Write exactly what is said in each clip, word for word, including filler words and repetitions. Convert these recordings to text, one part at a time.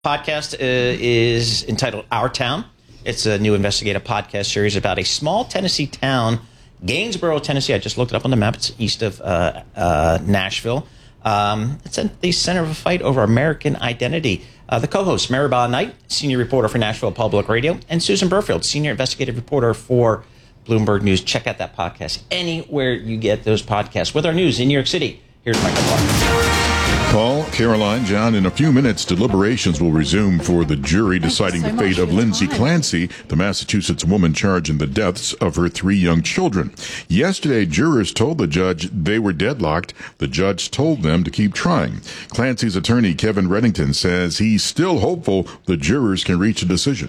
Podcast uh, is entitled Our Town. It's a new investigative podcast series about a small Tennessee town, Gainesboro, Tennessee. I just looked it up on the map. It's east of uh, uh, Nashville. Um, it's at the center of a fight over American identity. Uh, the co-hosts, Maribel Knight, senior reporter for Nashville Public Radio, and Susan Burfield, senior investigative reporter for Bloomberg News. Check out that podcast anywhere you get those podcasts. With our news in New York City, here's Michael Barr. Paul, Caroline, John, in a few minutes, deliberations will resume for the jury deciding the fate of Lindsay Clancy, the Massachusetts woman charged in the deaths of her three young children. Yesterday, jurors told the judge they were deadlocked. The judge told them to keep trying. Clancy's attorney, Kevin Reddington, says he's still hopeful the jurors can reach a decision.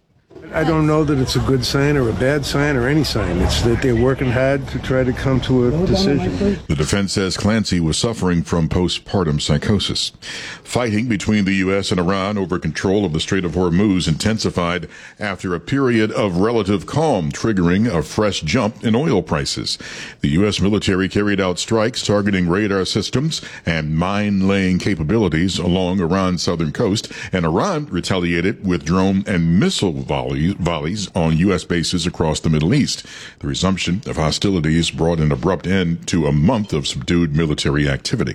I don't know that it's a good sign or a bad sign or any sign. It's that they're working hard to try to come to a decision. The defense says Clancy was suffering from postpartum psychosis. Fighting between the U S and Iran over control of the Strait of Hormuz intensified after a period of relative calm, triggering a fresh jump in oil prices. The U S military carried out strikes targeting radar systems and mine-laying capabilities along Iran's southern coast, and Iran retaliated with drone and missile volleys volleys on U S bases across the Middle East. The resumption of hostilities brought an abrupt end to a month of subdued military activity.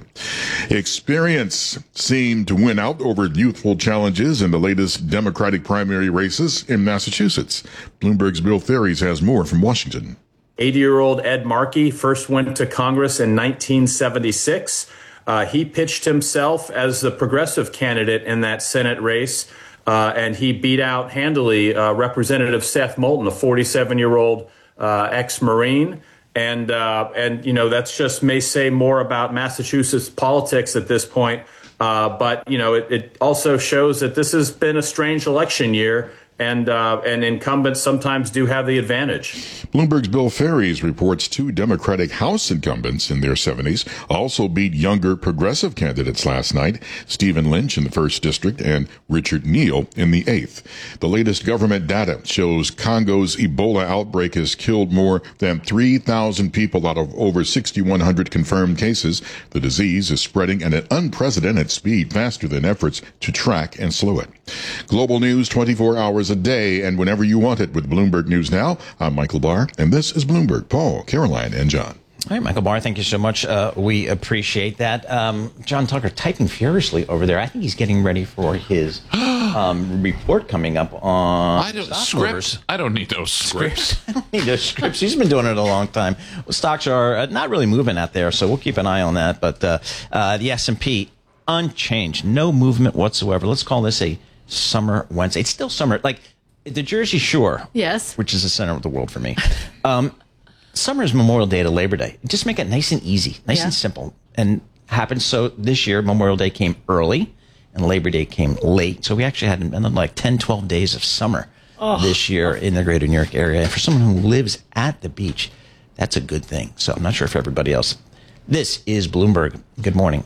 Experience seemed to win out over youthful challenges in the latest Democratic primary races in Massachusetts. Bloomberg's Bill Ferries has more from Washington. eighty-year-old Ed Markey first went to Congress in nineteen seventy-six. Uh, he pitched himself as the progressive candidate in that Senate race. Uh, and he beat out handily uh, Representative Seth Moulton, a forty-seven-year-old uh, ex-Marine. And, uh, and you know, that's just may say more about Massachusetts politics at this point. Uh, but, you know, it, it also shows that this has been a strange election year. And uh, and incumbents sometimes do have the advantage. Bloomberg's Bill Ferries reports two Democratic House incumbents in their seventies also beat younger progressive candidates last night, Stephen Lynch in the first district and Richard Neal in the eighth. The latest government data shows Congo's Ebola outbreak has killed more than three thousand people out of over six thousand one hundred confirmed cases. The disease is spreading at an unprecedented speed, faster than efforts to track and slow it. Global news twenty-four hours a day and whenever you want it with Bloomberg News Now. I'm Michael Barr, and this is Bloomberg. Paul, Caroline, and John. All right, Michael Barr, thank you so much. Uh, we appreciate that. Um, John Tucker typing furiously over there. I think he's getting ready for his um, report coming up on I don't, stock scripts. movers. I don't need those scripts. I don't need those scripts. He's been doing it a long time. Well, stocks are uh, not really moving out there, so we'll keep an eye on that. But uh, uh, the S and P, unchanged. No movement whatsoever. Let's call this a summer Wednesday. It's still summer. Like the Jersey Shore, yes, which is the center of the world for me. Um, summer is Memorial Day to Labor Day. Just make it nice and easy, nice yeah. and simple. And happened so this year, Memorial Day came early and Labor Day came late. So we actually had like ten, twelve days of summer oh. this year in the greater New York area. And for someone who lives at the beach, that's a good thing. So I'm not sure for everybody else. This is Bloomberg. Good morning.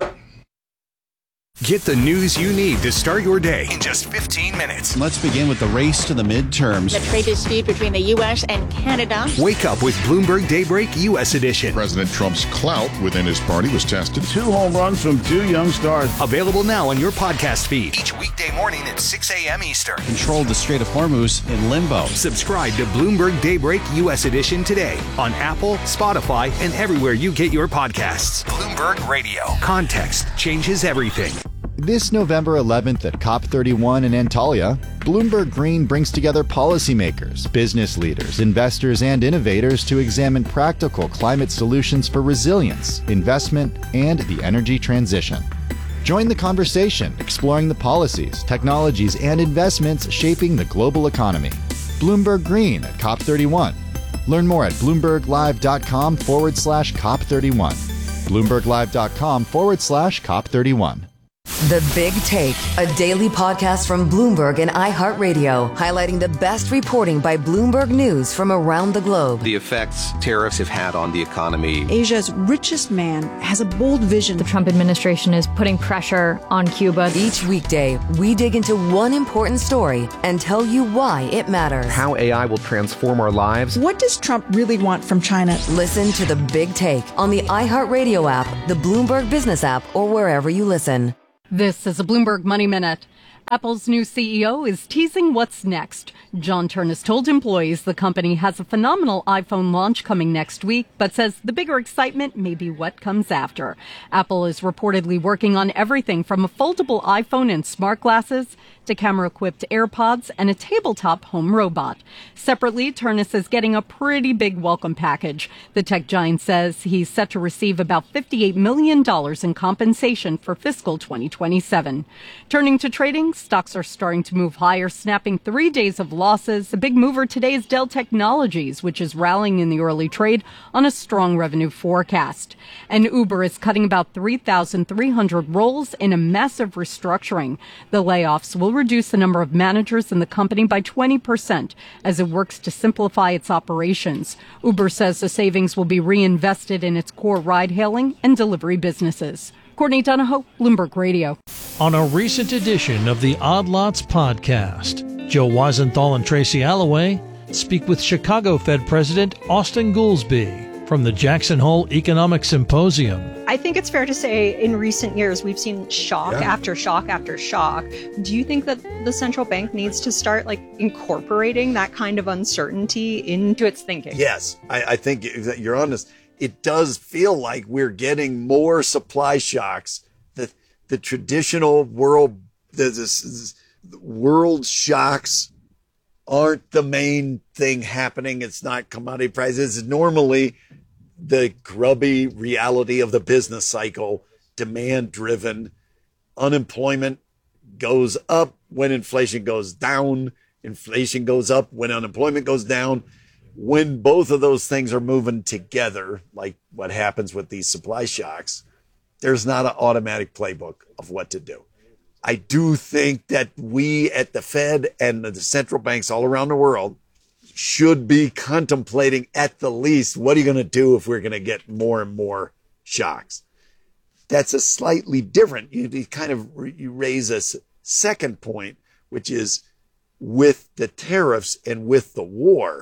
Get the news you need to start your day in just fifteen minutes. Let's begin with the race to the midterms. The trade dispute between the U S and Canada. Wake up with Bloomberg Daybreak U S Edition. President Trump's clout within his party was tested. Two home runs from two young stars. Available now on your podcast feed. Each weekday morning at six a.m. Eastern. Controlled the Strait of Hormuz in limbo. Subscribe to Bloomberg Daybreak U S Edition today on Apple, Spotify, and everywhere you get your podcasts. Bloomberg Radio. Context changes everything. This November eleventh at COP thirty-one in Antalya, Bloomberg Green brings together policymakers, business leaders, investors, and innovators to examine practical climate solutions for resilience, investment, and the energy transition. Join the conversation, exploring the policies, technologies, and investments shaping the global economy. Bloomberg Green at COP thirty-one. Learn more at bloomberglive.com forward slash COP31. bloomberglive.com forward slash COP31. The Big Take, a daily podcast from Bloomberg and iHeartRadio, highlighting the best reporting by Bloomberg News from around the globe. The effects tariffs have had on the economy. Asia's richest man has a bold vision. The Trump administration is putting pressure on Cuba. Each weekday, we dig into one important story and tell you why it matters. How A I will transform our lives. What does Trump really want from China? Listen to The Big Take on the iHeartRadio app, the Bloomberg Business app, or wherever you listen. This is a Bloomberg Money Minute. Apple's new C E O is teasing what's next. John Ternus told employees the company has a phenomenal iPhone launch coming next week, but says the bigger excitement may be what comes after. Apple is reportedly working on everything from a foldable iPhone and smart glasses to camera-equipped AirPods and a tabletop home robot. Separately, Ternus is getting a pretty big welcome package. The tech giant says he's set to receive about fifty-eight million dollars in compensation for fiscal twenty twenty-seven. Turning to trading, stocks are starting to move higher, snapping three days of losses. The big mover today is Dell Technologies, which is rallying in the early trade on a strong revenue forecast. And Uber is cutting about three thousand three hundred roles in a massive restructuring. The layoffs will reduce the number of managers in the company by twenty percent as it works to simplify its operations. Uber says the savings will be reinvested in its core ride-hailing and delivery businesses. Courtney Donahoe, Bloomberg Radio. On a recent edition of the Odd Lots podcast, Joe Weisenthal and Tracy Alloway speak with Chicago Fed President Austan Goolsbee from the Jackson Hole Economic Symposium. I think it's fair to say in recent years we've seen shock yeah. after shock after shock. Do you think that the central bank needs to start like incorporating that kind of uncertainty into its thinking? Yes, I, I think you're honest. It does feel like we're getting more supply shocks. The the traditional world the, the, the world shocks aren't the main thing happening. It's not commodity prices. It's normally the grubby reality of the business cycle, demand driven. Unemployment goes up when inflation goes down. Inflation goes up when unemployment goes down. When both of those things are moving together, like what happens with these supply shocks, there's not an automatic playbook of what to do. I do think that we at the Fed and the central banks all around the world should be contemplating at the least, what are you going to do if we're going to get more and more shocks? That's a slightly different, you kind of, you raise a second point, which is with the tariffs and with the war.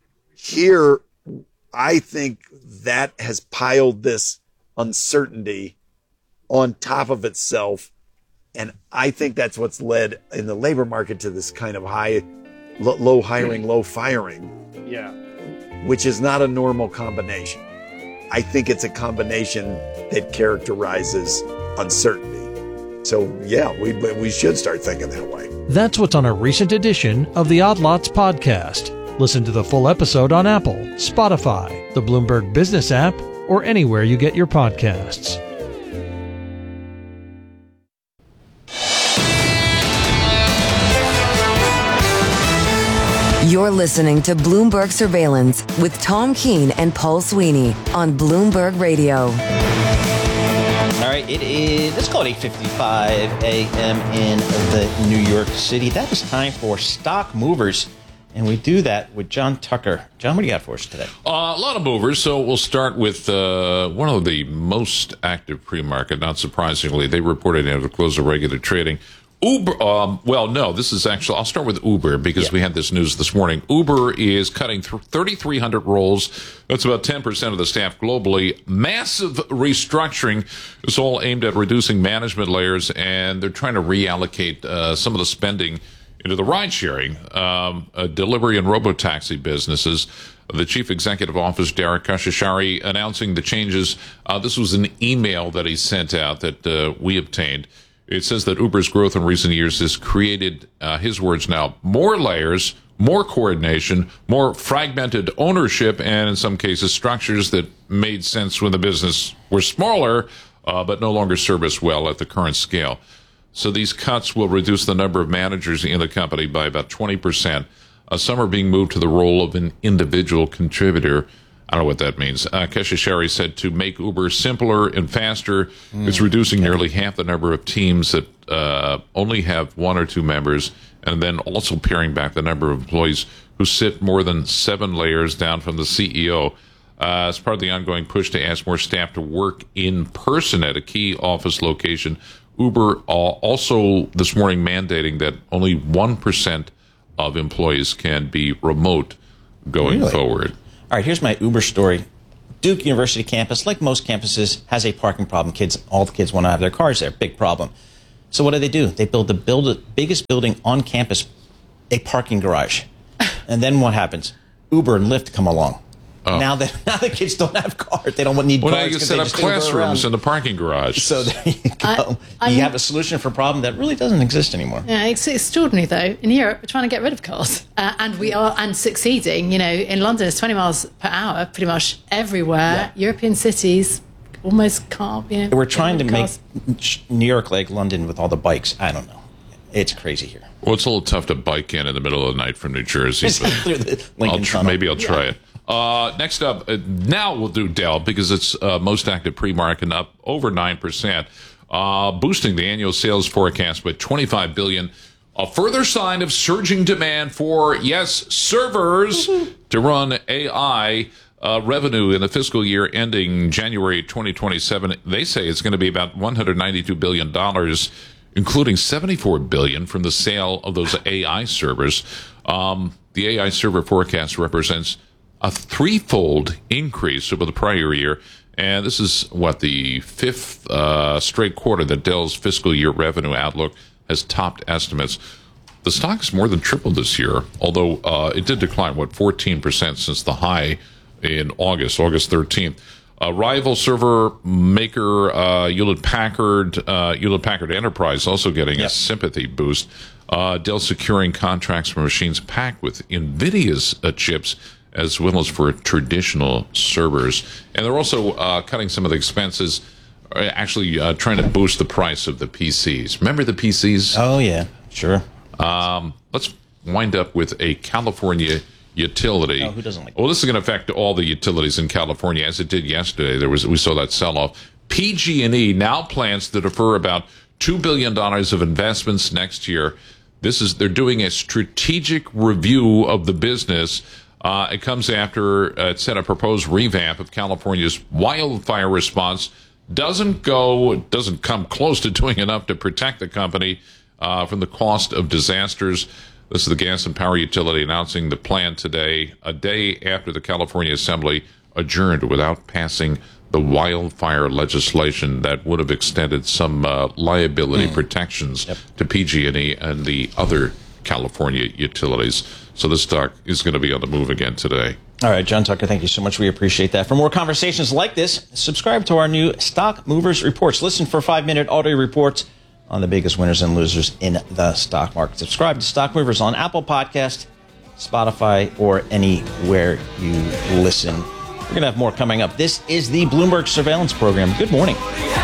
Here, I think that has piled this uncertainty on top of itself. And I think that's what's led in the labor market to this kind of high, low hiring, low firing. Yeah. Which is not a normal combination. I think it's a combination that characterizes uncertainty. So, yeah, we we should start thinking that way. That's what's on a recent edition of the Odd Lots podcast. Listen to the full episode on Apple, Spotify, the Bloomberg Business app, or anywhere you get your podcasts. You're listening to Bloomberg Surveillance with Tom Keene and Paul Sweeney on Bloomberg Radio. All right, it is, let's call it eight fifty-five a.m. in the New York City. That is time for Stock Movers, and we do that with John Tucker. John, what do you got for us today? Uh, a lot of movers, so we'll start with uh, one of the most active pre-market, not surprisingly. They reported at the close of regular trading. Uber, um, well, no, this is actually, I'll start with Uber because yeah. we had this news this morning. Uber is cutting thirty-three hundred roles. That's about ten percent of the staff globally. Massive restructuring is all aimed at reducing management layers, and they're trying to reallocate uh, some of the spending into the ride-sharing, um, uh, delivery and robotaxi businesses. The chief executive officer, Derek Khosrowshahi, announcing the changes. Uh, this was an email that he sent out that uh, we obtained. It says that Uber's growth in recent years has created, uh, his words now, more layers, more coordination, more fragmented ownership, and in some cases structures that made sense when the business were smaller, uh, but no longer serve us well at the current scale. So these cuts will reduce the number of managers in the company by about twenty percent. Uh, some are being moved to the role of an individual contributor. I don't know what that means. Uh, Khosrowshahi said to make Uber simpler and faster, mm. it's reducing nearly half the number of teams that uh, only have one or two members, and then also paring back the number of employees who sit more than seven layers down from the C E O. Uh, as part of the ongoing push to ask more staff to work in person at a key office location, Uber uh, also this morning mandating that only one percent of employees can be remote going really? forward. All right, here's my Uber story. Duke University campus, like most campuses, has a parking problem. Kids, all the kids want to have their cars there. Big problem. So what do they do? They build the build biggest building on campus, a parking garage. And then what happens? Uber and Lyft come along. Oh. Now that now the kids don't have cars, they don't need well, cars. Well, now you set up classrooms in the parking garage. So there you go. I, you have a solution for a problem that really doesn't exist anymore. Yeah, it's extraordinary though. In Europe, we're trying to get rid of cars, uh, and we are and succeeding. You know, in London, it's twenty miles per hour, pretty much everywhere. Yeah. European cities almost can't. You know, we're trying to make New York like London with all the bikes. I don't know. It's crazy here. Well, it's a little tough to bike in in the middle of the night from New Jersey. But I'll tr- maybe I'll try yeah. it. Uh, next up, uh, now we'll do Dell because it's uh, most active pre-market up over nine percent, uh, boosting the annual sales forecast by twenty-five billion dollars. A further sign of surging demand for, yes, servers mm-hmm. to run A I uh, revenue in the fiscal year ending January twenty twenty-seven. They say it's going to be about one hundred ninety-two billion dollars, including seventy-four billion dollars from the sale of those A I servers. Um, the A I server forecast represents a threefold increase over the prior year. And this is, what, the fifth uh, straight quarter that Dell's fiscal year revenue outlook has topped estimates. The stock has more than tripled this year, although uh, it did decline, what, fourteen percent since the high in August, August thirteenth. A rival server maker, uh, Hewlett-Packard, uh, Hewlett-Packard Enterprise, also getting yep. a sympathy boost. Uh, Dell securing contracts for machines packed with NVIDIA's uh, chips, as well as for traditional servers. And they're also uh, cutting some of the expenses, actually uh, trying to boost the price of the P Cs. Remember the P Cs? Oh, yeah, sure. Um, let's wind up with a California utility. Oh, who doesn't like that? Well, this is going to affect all the utilities in California, as it did yesterday. There was We saw that sell-off. P G and E now plans to defer about two billion dollars of investments next year. This is They're doing a strategic review of the business. Uh, it comes after uh, it said a proposed revamp of California's wildfire response doesn't go, doesn't come close to doing enough to protect the company uh, from the cost of disasters. This is the gas and power utility announcing the plan today, a day after the California Assembly adjourned without passing the wildfire legislation that would have extended some uh, liability mm. protections yep. to P G and E and the other California utilities. So this stock is going to be on the move again today. All right, John Tucker, thank you so much. We appreciate that. For more conversations like this, subscribe to our new Stock Movers Reports. Listen for five-minute audio reports on the biggest winners and losers in the stock market. Subscribe to Stock Movers on Apple Podcast, Spotify, or anywhere you listen. We're going to have more coming up. This is the Bloomberg Surveillance Program. Good morning.